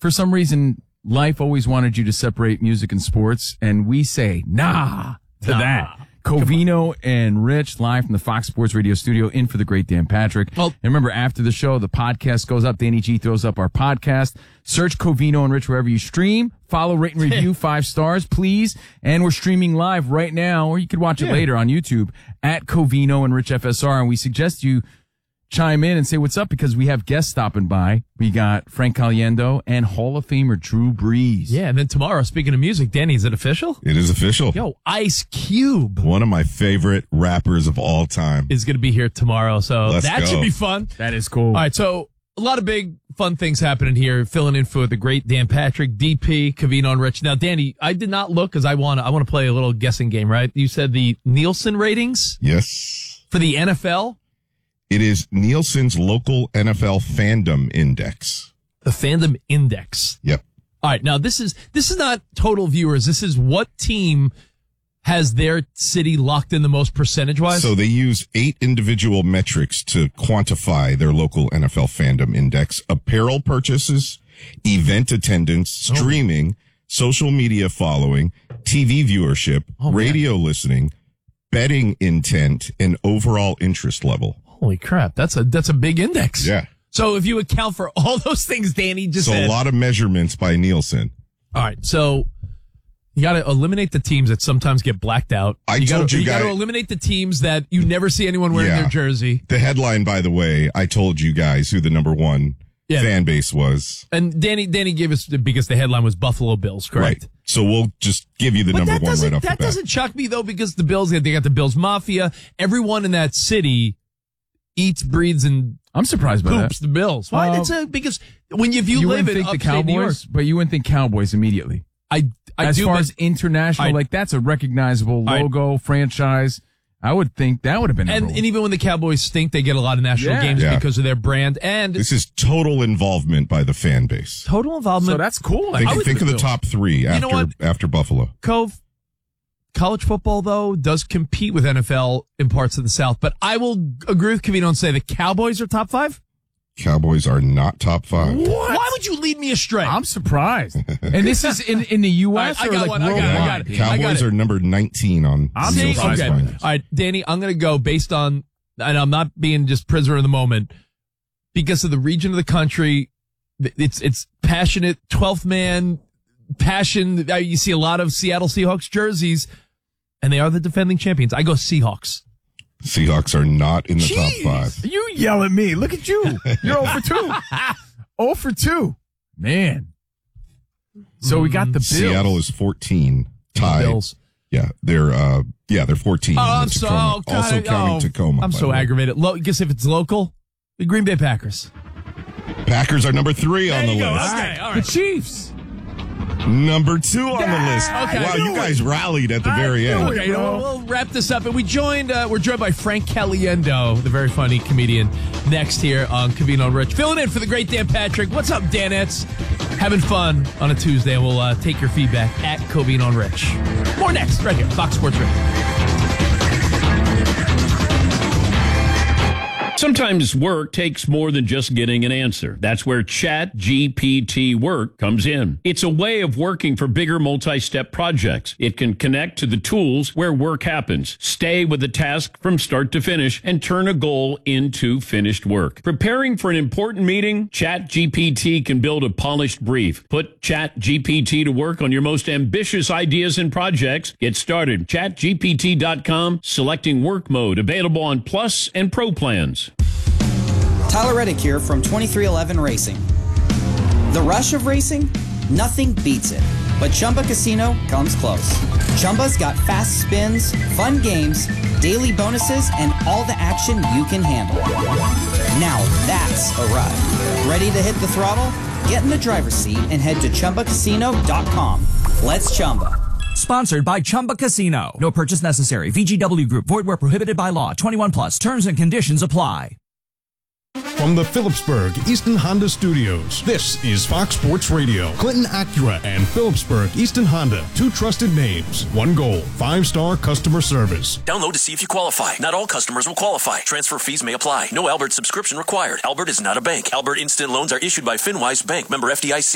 for some reason, life always wanted you to separate music and sports, and we say, nah to that. Covino and Rich live from the Fox Sports Radio studio in for the great Dan Patrick. Well, and remember, after the show, the podcast goes up. Danny G throws up our podcast. Search Covino and Rich wherever you stream. Follow, rate, and review 5 stars, please. And we're streaming live right now, or you could watch it later on YouTube at Covino and Rich FSR. And we suggest you chime in and say what's up because we have guests stopping by. We got Frank Caliendo and Hall of Famer Drew Brees. Yeah, and then tomorrow, speaking of music, Danny, is it official? It is official. Yo, Ice Cube. One of my favorite rappers of all time. Is going to be here tomorrow, so Let's that go. should be fun. That is cool. All right, so a lot of big, fun things happening here. Filling in for the great Dan Patrick, DP, Covino, and Rich. Now, Danny, I did not look because I want to play a little guessing game, right? You said the Nielsen ratings? Yes. For the NFL? It is Nielsen's local NFL fandom index. The fandom index. Yep. All right. Now this is not total viewers. This is what team has their city locked in the most percentage wise. So they use 8 individual metrics to quantify their local NFL fandom index: apparel purchases, event attendance, streaming, social media following, TV viewership, radio listening, betting intent, and overall interest level. Holy crap. That's a big index. Yeah. So if you account for all those things Danny just said. So a lot of measurements by Nielsen. All right. So you got to eliminate the teams that sometimes get blacked out. You got to eliminate the teams that you never see anyone wearing their jersey. The headline, by the way, I told you guys who the number one fan base was. And Danny gave us, because the headline was Buffalo Bills, correct? Right. So we'll just give you the number one right off the bat. That doesn't shock me, though, because the Bills, they got the Bills Mafia. Everyone in that city eats, breeds, and I'm surprised by poops the Bills. Why? Because if you live in upstate New York, but you wouldn't think Cowboys immediately. As far as international, that's a recognizable logo, franchise. I would think that would have been and even when the Cowboys stink, they get a lot of national games because of their brand. And this is total involvement by the fan base. Total involvement. So that's cool. Think of the top 3 after Buffalo. Cove. College football, though, does compete with NFL in parts of the South. But I will agree with Covino and say the Cowboys are top 5. Cowboys are not top 5. What? Why would you lead me astray? I'm surprised. And this is in the U.S. I got it. Cowboys are number 19 on. I'm surprised by this. All right, Danny, I'm going to go based on, and I'm not being just prisoner of the moment, because of the region of the country. It's passionate, 12th man passion. You see a lot of Seattle Seahawks jerseys, and they are the defending champions. I go Seahawks. Seahawks are not in the top 5. You yell at me. Look at you. You're 0 for 2. 0 for 2. Man. So we got the Bills. Seattle is 14. Tied. Bills. Yeah, they're 14. I'm so also counting Tacoma. I'm so aggravated. Guess if it's local, the Green Bay Packers. Packers are number 3 on the list. Okay, all right. The Chiefs. Number 2 on the list. Okay. Wow, you guys rallied at the very end. Okay, we'll wrap this up. And we're joined by Frank Caliendo, the very funny comedian, next here on Covino and Rich. Filling in for the great Dan Patrick. What's up, Danettes? Having fun on a Tuesday, and we'll take your feedback at Covino and Rich. More next, right here, Fox Sports Radio. Sometimes work takes more than just getting an answer. That's where ChatGPT Work comes in. It's a way of working for bigger multi-step projects. It can connect to the tools where work happens, stay with the task from start to finish, and turn a goal into finished work. Preparing for an important meeting? ChatGPT can build a polished brief. Put ChatGPT to work on your most ambitious ideas and projects. Get started. ChatGPT.com, selecting work mode, available on Plus and Pro plans. Tyler Reddick here from 2311 Racing. The rush of racing? Nothing beats it. But Chumba Casino comes close. Chumba's got fast spins, fun games, daily bonuses, and all the action you can handle. Now that's a ride. Ready to hit the throttle? Get in the driver's seat and head to ChumbaCasino.com. Let's Chumba. Sponsored by Chumba Casino. No purchase necessary. VGW Group. Void where prohibited by law. 21 plus. Terms and conditions apply. From the Phillipsburg Easton Honda Studios, this is Fox Sports Radio. Clinton Acura and Phillipsburg Easton Honda, 2 trusted names, 1 goal, 5-star customer service. Download to see if you qualify. Not all customers will qualify. Transfer fees may apply. No Albert subscription required. Albert is not a bank. Albert Instant Loans are issued by FinWise Bank, member FDIC.